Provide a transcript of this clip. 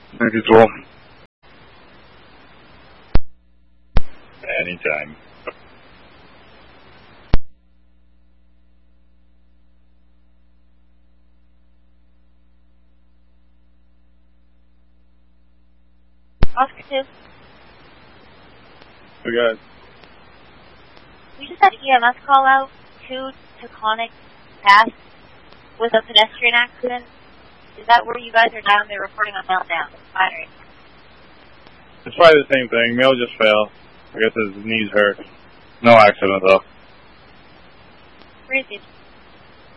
Thank you, Joel. Anytime. Oscar 2. We got We just had an EMS call out to Taconic Pass with a pedestrian accident. Is that where you guys are down? They're reporting a meltdown. Binary. It's probably the same thing. Mail just fell. I guess his knees hurt. No accident though. Where is he?